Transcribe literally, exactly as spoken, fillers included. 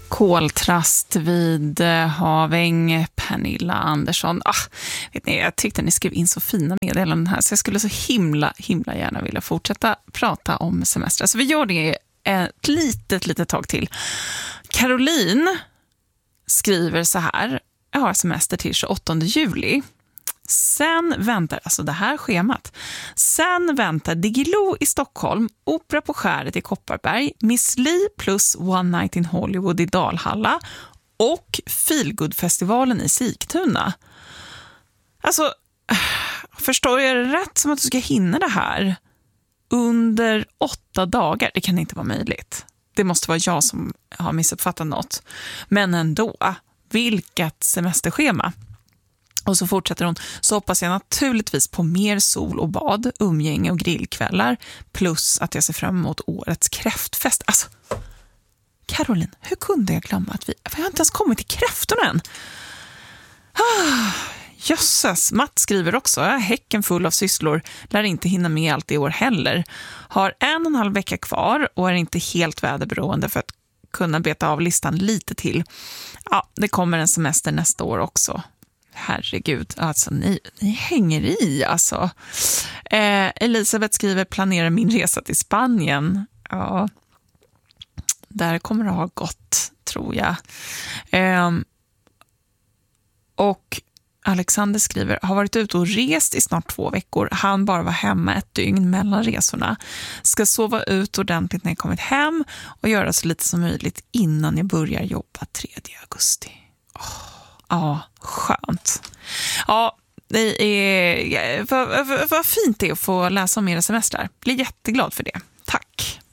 Koltrast vid Haväng, Pernilla Andersson. Ah, vet ni, jag tyckte ni skrev in så fina meddelanden här, så jag skulle så himla, himla gärna vilja fortsätta prata om semester. Så vi gör det ett litet, litet tag till. Caroline skriver så här: jag har semester till tjugoåttonde juli. Sen väntar, alltså det här schemat. Sen väntar Diggiloo i Stockholm, Opera på Skäret i Kopparberg, Miss Li plus One Night in Hollywood i Dalhalla och Feelgood-festivalen i Sigtuna. Alltså, förstår jag det rätt som att du ska hinna det här under åtta dagar? Det kan inte vara möjligt. Det måste vara jag som har missuppfattat något. Men ändå, vilket semesterschema. Och så fortsätter hon: så hoppas jag naturligtvis på mer sol och bad, umgänge och grillkvällar, plus att jag ser fram emot årets kräftfest. Alltså, Caroline, hur kunde jag glömma att vi... Vi har inte ens kommit till kräftorna än. Ah, jösses, Matt skriver också: jag är häcken full av sysslor, lär inte hinna med allt i år heller. Har en och en halv vecka kvar och är inte helt väderberoende för att kunna beta av listan lite till. Ja, det kommer en semester nästa år också. Herregud, alltså ni, ni hänger i alltså. Eh, Elisabeth skriver: planerar min resa till Spanien. Ja, där kommer det ha gått, tror jag. Eh, och Alexander skriver: har varit ute och rest i snart två veckor. Han bara var hemma ett dygn mellan resorna. Ska sova ut ordentligt när jag kommit hem och göra så lite som möjligt innan jag börjar jobba tredje augusti. Åh. Ja, skönt. Ja, det är, vad, vad, vad fint det är att få läsa om era semestrar. Blir jätteglad för det.